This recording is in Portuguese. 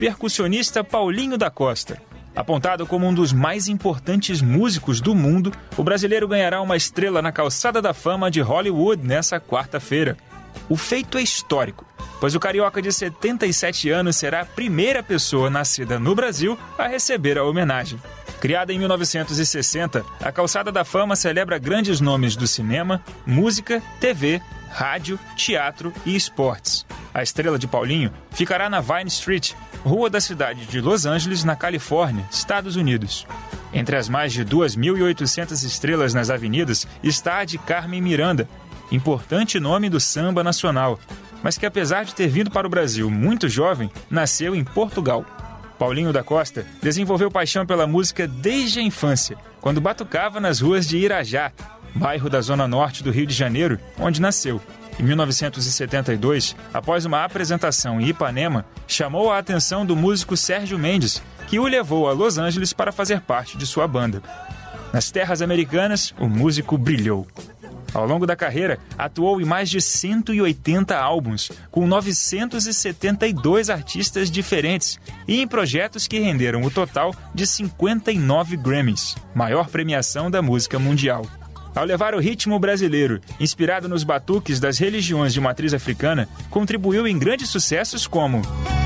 percussionista Paulinho da Costa. Apontado como um dos mais importantes músicos do mundo, o brasileiro ganhará uma estrela na calçada da fama de Hollywood nessa quarta-feira. O feito é histórico, pois o carioca de 77 anos será a primeira pessoa nascida no Brasil a receber a homenagem. Criada em 1960, a Calçada da Fama celebra grandes nomes do cinema, música, TV, rádio, teatro e esportes. A estrela de Paulinho ficará na Vine Street, rua da cidade de Los Angeles, na Califórnia, Estados Unidos. Entre as mais de 2.800 estrelas nas avenidas está a de Carmen Miranda, importante nome do samba nacional, mas que apesar de ter vindo para o Brasil muito jovem, nasceu em Portugal. Paulinho da Costa desenvolveu paixão pela música desde a infância, quando batucava nas ruas de Irajá, bairro da zona norte do Rio de Janeiro, onde nasceu. Em 1972, após uma apresentação em Ipanema, chamou a atenção do músico Sérgio Mendes, que o levou a Los Angeles para fazer parte de sua banda. Nas terras americanas, o músico brilhou. Ao longo da carreira, atuou em mais de 180 álbuns, com 972 artistas diferentes e em projetos que renderam o total de 59 Grammys, maior premiação da música mundial. Ao levar o ritmo brasileiro, inspirado nos batuques das religiões de matriz africana, contribuiu em grandes sucessos como